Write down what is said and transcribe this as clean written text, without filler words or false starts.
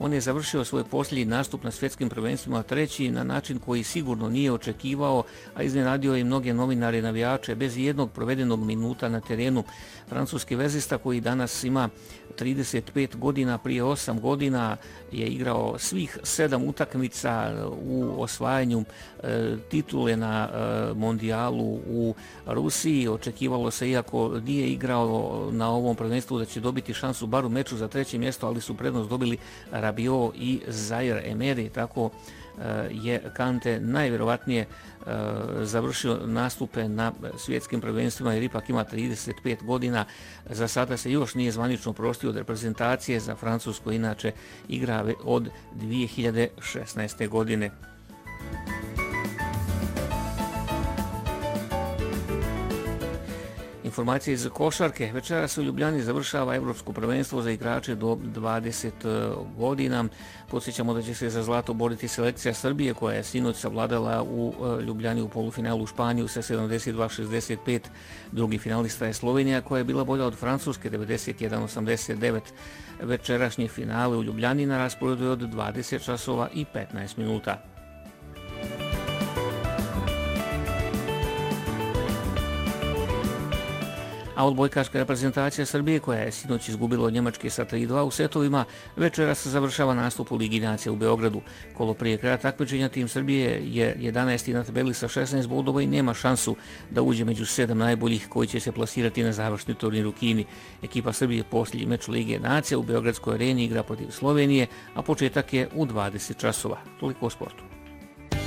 On je završio svoj posljednji nastup na svjetskim prvenstvima treći na način koji sigurno nije očekivao, a iznenadio je i mnoge novinare i navijače bez jednog provedenog minuta na terenu. Francuski vezista koji danas ima 35 godina, prije 8 godina je igrao svih 7 utakmica u osvajanju titule na mondijalu u Rusiji. Očekivalo se, iako nije igrao na ovom prvenstvu, da će dobiti šansu bar u meču za treće mjesto, ali su prednost dobili Rabiot i Zaire Emery, tako je Kante najvjerovatnije završio nastupe na svjetskim prvenstvima jer ipak ima 35 godina. Za sada se još nije zvanično oprostio od reprezentacije za Francusku, inače igra od 2016. godine. Informacije iz košarke. Večeras u Ljubljani završava Evropsko prvenstvo za igrače do 20 godina. Podsjećamo da će se za zlato boriti selekcija Srbije koja je sinoć savladala u Ljubljani u polufinalu Španiju sa 72-65. Drugi finalista je Slovenija koja je bila bolja od Francuske 91-89. Večerašnje finale u Ljubljani na rasporedu je od 20 časova i 15 minuta. A odbojkaška reprezentacija Srbije koja je sinoć izgubila od Njemačke sa 3-2 u setovima, večeras završava nastup u Ligi nacija u Beogradu. Kolo prije kraja takmičenja tim Srbije je 11. na tabeli sa 16 bodova i nema šansu da uđe među 7 najboljih koji će se plasirati na završni turnir u Kini. Ekipa Srbije posljednji meč Lige nacija u Beogradskoj areni igra protiv Slovenije, a početak je u 20 časova. Toliko o sportu.